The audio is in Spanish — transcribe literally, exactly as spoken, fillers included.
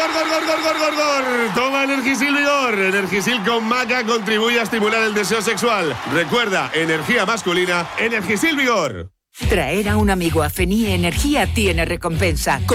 gor, gor, gor, gor, gor, gor, gor. Toma Energisil Vigor. Energisil con maca contribuye a estimular el deseo sexual. Recuerda, energía masculina, Energisil Vigor. Traer a un amigo a Fenie Energía tiene recompensa.